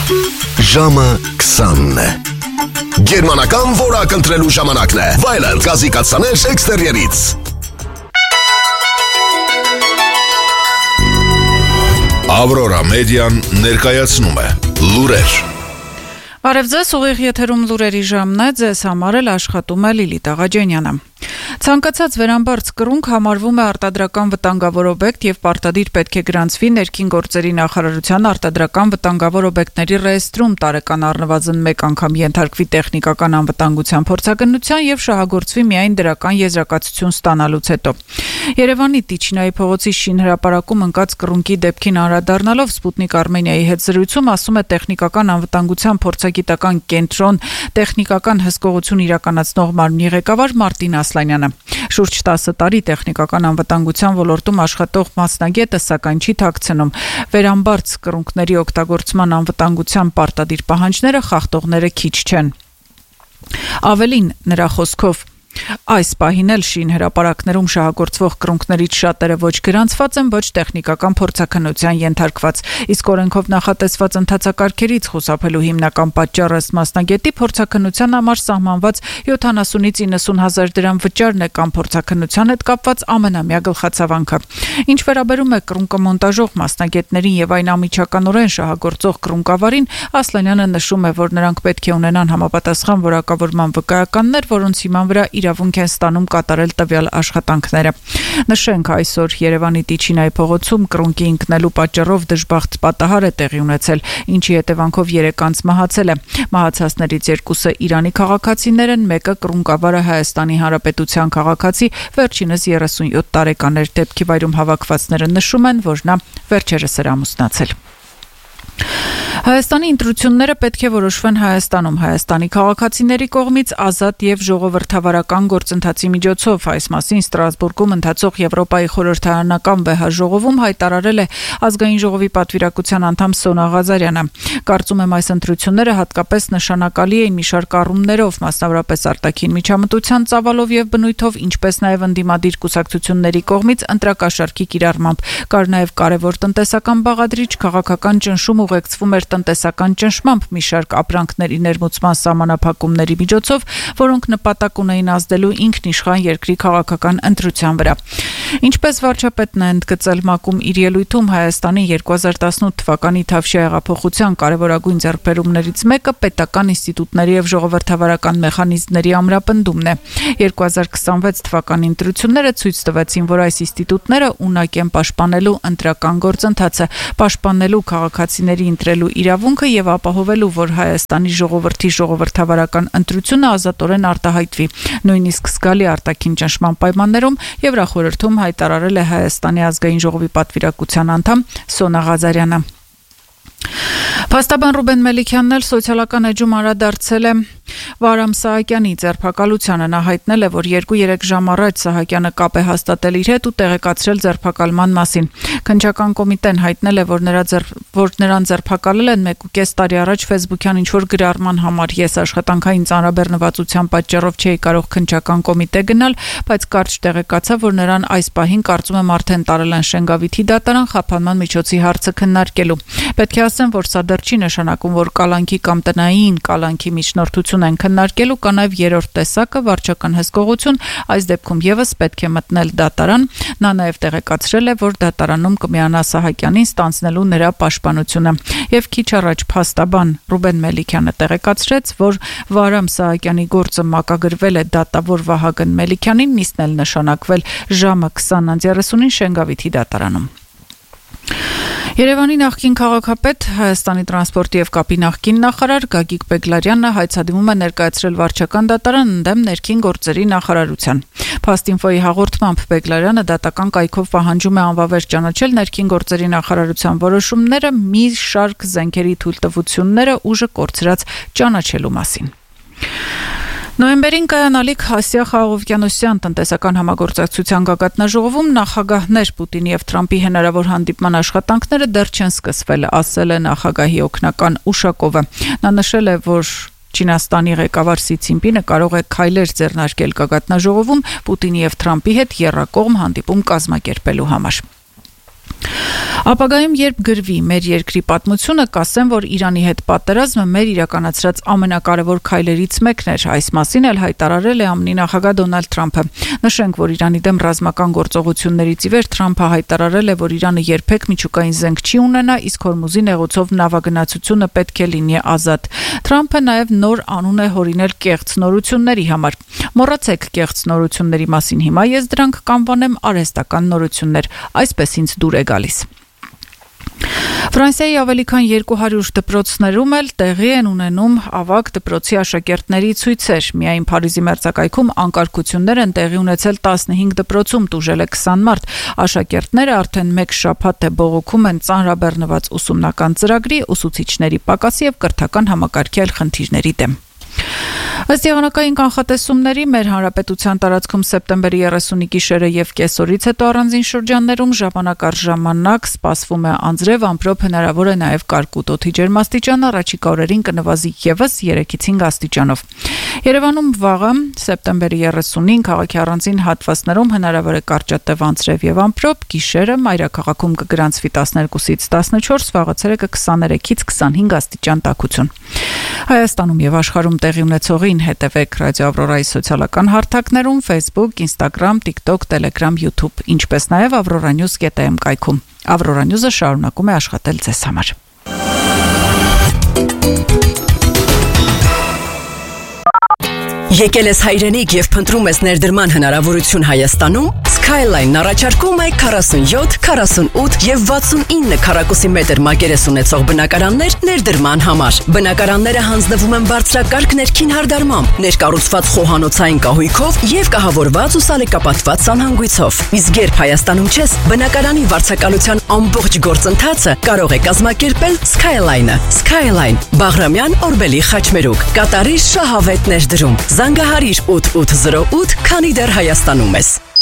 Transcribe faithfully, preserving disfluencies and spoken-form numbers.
Ժամը քսանն է։ Գերմանական որակ ընտրելու ժամանակն է։ Վայելանդ գազի կաթսաներ էքստերիերից։ Ավրորա մեդիան ներկայացնում է լուրեր։ Բարև ձեզ, ուղիղ եթերում լուրերի ժամն է, ձեզ համար էլ աշխատում է Լիլիթ Աղաջանյանը։ Ցանկացած վերամբարձ կռունկ համարվում է արտադրական վտանգավոր օբյեկտ եւ պարտադիր պետք է գրանցվի ներքին գործերի նախարարության արտադրական վտանգավոր օբյեկտների ռեեստրում տարեկան առնվազն մեկ անգամ ենթարկվի տեխնիկական անվտանգության փորձագնության եւ շահագործվի միայն դրական եզրակացություն ստանալուց հետո։ Երևանի Տիչինայի փողոցի շինհրապարակում ընկած կռունկի դեպքին անդրադառնալով Սպուտնիկ Արմենիայի հետ զրույցում ասում է տեխնիկական անվտանգության փորձագիտական կենտրոն տեխնիկական հսկողություն իրականացնող մարմնի ղեկավար Մարտին Ասլանյանը։ Շուրջ տասը տարի տեխնիկական անվտանգության ոլորտում աշխատող մասնագետը սակայն չի թաքցնում վերամբարձ կռունկների օգտագործման անվտանգության պարտադիր պահանջները խախտողները քիչ չեն։ Ավելին, նրա խոսքով, այս պահին էլ շինհրապարակներում շահագործվող կռունկներից շատերը ոչ գրանցված են, ոչ տեխնիկական փորձաքննության ենթարկված, իսկ օրենքով նախատեսված ընթացակարգերից խուսափելու հիմնական պատճառը մասնագետի փորձաքննության համար սահմանված յոթանասունից իննսուն հազար դրամ վճարն է կամ փորձաքննության հետ կապված ամենամյա գլխացավանքը։ Ինչ վերաբերում է կռունկը մոնտաժող մասնագետներին եւ այն անմիջականորեն շահագործող կռունկավարին, Ասլանյանը նշում է, որ նրանք պետք է ունենան համապատասխան որակավորման վկայականներ, որոնց հիման վրա իրավունք են ստանում կատարել տվյալ աշխատանքները։ Նշենք, այսօր Երևանի Տիչինայի փողոցում կռունկի ընկնելու պատճառով դժբախտ պատահար է տեղի ունեցել, ինչի հետևանքով երեք անձ մահացել է։ Մահացածներից երկուսը Իրանի քաղաքացիներ են, մեկը կռունկավարը Հայաստանի Հանրապետության քաղաքացի, վերջինս երեսունյոթ տարեկան էր։ Դեպքի վայրում հավաքվածները նշում են, որ նա վերջերս էր ամուսնացել։ Հայաստանի ընտրությունները պետք է որոշվեն Հայաստանում Հայաստանի քաղաքացիների կողմից ազատ եւ ժողովրդավարական գործընթացի միջոցով։ Այս մասին Ստրասբուրգում ընթացող Եվրոպայի խորհրդարանական վեհաժողովում հայտարարել է ազգային ժողովի պատվիրակության անդամ Սոնա Ղազարյանը։ Կարծում եմ, այս ընտրությունները հատկապես նշանակալի էին մի շարք առումներով, մասնավորապես արտաքին միջամտության ծավալով եւ բնույթով, ինչպես նաեւ ընդդիմադիր կուսակցությունների կողմից ընտրակաշառքի կիրառմամբ։ Կար նաեւ կարևոր տնտեսական բաղադրիչ, քաղաքական ճնշում ուղեկցվում էր տնտեսական ճնշմամբ մի շարք ապրանքների ներմուծման սահմանափակումների միջոցով, որոնք նպատակ ունեին ազդելու ինքնիշխան երկրի քաղաքական ընտրության վրա։ Ինչպես վարչապետն է ընդգծել ՄԱԿ-ում իր ելույթում, Հայաստանի երկու հազար տասնութ թվականի Թավշյա հեղափոխության կարևորագույն ձեռքբերումներից մեկը պետական ինստիտուտների եւ ժողովրդավարական մեխանիզմների ամրապնդումն է։ երկու հազար քսանվեց թվականի ընտրությունները ցույց տվեցին, որ այս ինստիտուտները ունակ են պաշտպանելու ընտրական գործընթացը, պաշտպանելու քաղաքացիների ընտրելու իրավունքը եւ ապահովելու, որ Հայաստանի ժողովրդի ժողովրդավարական ընտրությունը ազատորեն արտահայտվի, նույնիսկ զգալի արտաքին ճնշման պայմաններում, Եվրախորհրդում հայտարարել է Հայաստանի ազգային ժողովի պատվիրակության անդամ Սոնա Ղազարյանը։ Փաստաբան Ռուբեն Մելիքյանն էլ սոցիալական էջում անդրադարձել է Վարամ Սահակյանի ձերբակալությանը։ Նա հայտնել է, որ երկու-երեք ժամ առաջ Սահակյանը կապ է հաստատել իր հետ ու տեղեկացրել ձերբակալման մասին։ Քննչական կոմիտեն հայտնել է, որ նրա ձեր, որ նրան ձերբակալել են մեկուկես տարի առաջ ֆեյսբուքյան ինչ-որ գրառման համար։ Ես աշխատանքային ծանրաբեռնվածության պատճառով չէի կարող քննչական կոմիտե գնալ, բայց կարճ տեղեկացա, որ նրան այս պահին կարծում եմ արդեն տարել են Շենգավիթի դատարան խափանման միջոցի հարցը քննարկելու։ Պետք է ասեմ, որ սա դեռ չի նշանակում, որ կալանքի կամ տնային կալանքի միջնորդություն են քննարկելու, կա նաև երրորդ տեսակը վարչական հսկողություն, այս դեպքում եւս պետք է մտնել դատարան։ Նա նաև տեղեկացրել է, որ դատարանում կմիանա Սահակյանին ստանձնելու նրա պաշտպանությունը։ Եվ քիչ առաջ փաստաբան Ռուբեն Մելիքյանը տեղեկացրեց, որ Վարամ Սահակյանի գործը մակագրվել է դատավոր Վահագն Մելիքյանին, նիստն էլ նշանակվել ժամը քսան երեսունին Շենգավիթի դատարանում։ Երևանի նախկին քաղաքապետ, Հայաստանի տրանսպորտի եւ կապի նախկին նախարար Գագիկ Բեգլարյանը հայցադիմում է ներկայացրել վարչական դատարան ընդդեմ ներքին գործերի նախարարության։ Փաստինֆոյի հաղորդմամբ Բեգլարյանը դատական կայքով պահանջում է անվավեր ճանաչել ներքին գործերի նախարարության որոշումները մի շարք զենքերի թույլտվությունները ուժը կորցրած ճանաչելու մասին։ Նոյեմբերին կայանալիք Ասիա Խաղաղօվկիանոսյան տնտեսական համագործակցության գագաթնաժողովում նախագահներ Պուտինի եւ Թրամփի հնարավոր հանդիպման աշխատանքները դեռ չեն սկսվել, ասել է նախագահի օգնական Ուշակովը։ Նա նշել է, որ Չինաստանի ղեկավար Սի Ցինպինը կարող է քայլեր ձեռնարկել գագաթնաժողովում Պուտինի եւ Թրամփի հետ եռակողմ հանդիպում կազմակերպելու համար։ Ապագայում երբ գրվի մեր երկրի պատմությունը, կասեմ, որ Իրանի հետ պատերազմը մեր իրականացրած ամենակարևոր քայլերից մեկն էր, այս մասին էլ հայտարարել է ԱՄՆ նախագահ Դոնալդ Թրամփը։ Նշենք, որ Իրանի դեմ ռազմական գործողություններից ի վեր Թրամփը հայտարարել է, որ Իրանը երբեք միջուկային զենք չի ունենա, իսկ Հորմուզի նեղուցով նավագնացությունը պետք է լինի ազատ։ Թրամփը նաև նոր անուն է հորինել կեղծ նորությունների համար։ Մոռացեք կեղծ նորությունների մասին, հիմա ես դրանք կանվանեմ արհեստական նորություններ, այսպես ինձ դուր է գալիս։ Ֆրանսիայի ավելի քան երկու հարյուր դպրոցներում էլ տեղի են ունենում ավագ դպրոցի աշակերտների ցույցեր։ Միայն Փարիզի մերձակայքում անկարգություններ են տեղի ունեցել տասնհինգ դպրոցում, տուժել է քսան մարդ։ Աշակերտները արդեն մեկ շաբաթ է բողոքում են ծանրաբեռնված ուսումնական ծրագրի, ուսուցիչների պակասի եւ կրթական համակարգի այլ խնդիրների դեմ։ Ըստ եղանակային կանխատեսումների մեր հանրապետության տարածքում սեպտեմբերի երեսունի գիշերը եւ կեսօրից հետո առանձին շրջաններում ժամանակ առ ժամանակ սպասվում է անձրև, ամպրոպ, հնարավոր է նաեւ կարկուտ օդի ջերմաստիճան, առաջիկա օրերին կնվազի եւս երեքից հինգ աստիճանով։ Երևանում վաղը սեպտեմբերի երեսունին քաղաքի առանձին հատվածներում հնարավոր է կարճատև անձրև եւ ամպրոպ, գիշերը մայրաքաղաքում կգրանցվի տասներկուսից տասնչորս, վաղացերը կքսաներեքից քսանհինգ աստիճան տաքություն։ Հայաստանում եւ աշխարհում տեղի ունեցողին հետևեք Ռադիո Ավրորայի սոցիալական հարթակներում, Facebook, Instagram, TikTok, Telegram, YouTube, ինչպես նաեւ avroranews dot am կայքում։ Avrora News-ը շարունակում է աշխատել ձեզ համար։ Եկել ես հայրենիք եւ փնտրում ես ներդրման հնարավորություն Հայաստանում, Skyline-ն առաջարկում է քառասունյոթ, քառասունութ եւ վաթսունինը քառակուսի մետր մակերես ունեցող բնակարաններ ներդրման համար։ Բնակարանները հանձնվում են բարձրակարգ ներքին հարդարմամբ, ներկառուցված խոհանոցային կահույքով եւ կահավորված ու սալիկապատված սանհանգույցով։ Իսկ երբ Հայաստանում չես, բնակարանի վարձակալության ամբողջ գործընթացը կարող է կազմակերպել Skyline-ը։ Skyline, Բաղրամյան, Օրբելի, Խաչմերուկ, Կատարի շահավետ ներդրում։ Զանգահարիր ութ ութ զրո ութ, քանի դեռ Հայաստանում ես։